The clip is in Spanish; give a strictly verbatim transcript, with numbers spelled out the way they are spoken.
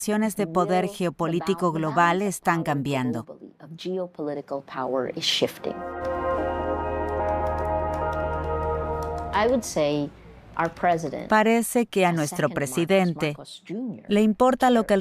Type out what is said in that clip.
relaciones de poder geopolítico global están cambiando. Parece que a nuestro presidente le importa lo que el